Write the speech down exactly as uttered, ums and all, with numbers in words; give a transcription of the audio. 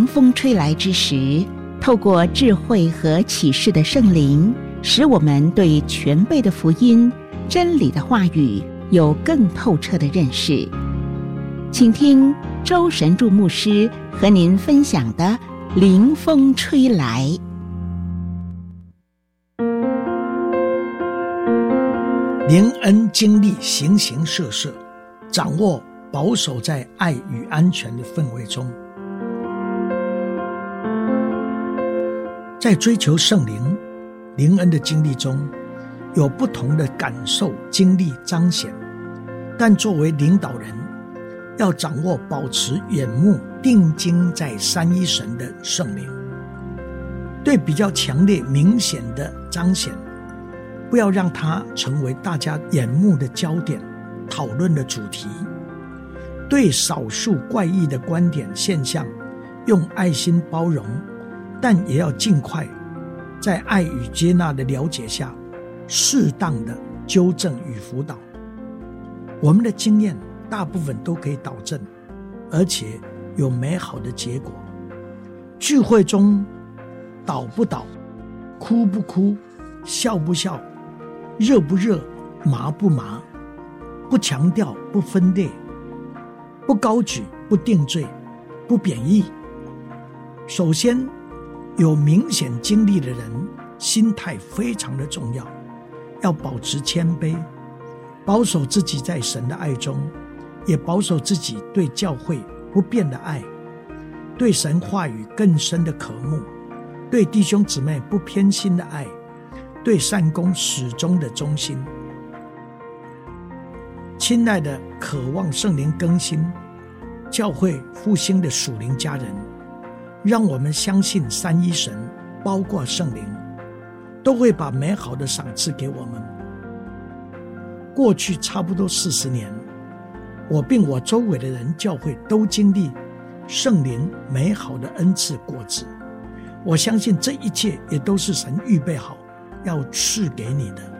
风吹来之时，透过智慧和启示的圣灵，使我们对全备的福音、真理的话语有更透彻的认识。请听周神助牧师和您分享的灵风吹来。 灵恩经历形形色色，掌握保守在爱与安全的氛围中。在追求圣灵、灵恩的经历中，有不同的感受、经历彰显，但作为领导人，要掌握保持眼目定睛在三一神的圣灵，对比较强烈明显的彰显，不要让它成为大家眼目的焦点、讨论的主题。对少数怪异的观点现象用爱心包容，但也要尽快在爱与接纳的了解下适当的纠正与辅导。我们的经验大部分都可以导正，而且有美好的结果。聚会中倒不倒，哭不哭，笑不笑，热不热，麻不麻，不强调，不分裂，不高举，不定罪，不贬义。首先，有明显经历的人心态非常的重要，要保持谦卑，保守自己在神的爱中，也保守自己对教会不变的爱，对神话语更深的渴慕，对弟兄姊妹不偏心的爱，对善工始终的忠心。亲爱的渴望圣灵更新、教会复兴的属灵家人，让我们相信三一神包括圣灵都会把美好的赏赐给我们。过去差不多四十年，我并我周围的人教会都经历圣灵美好的恩赐果子。我相信这一切也都是神预备好要赐给你的。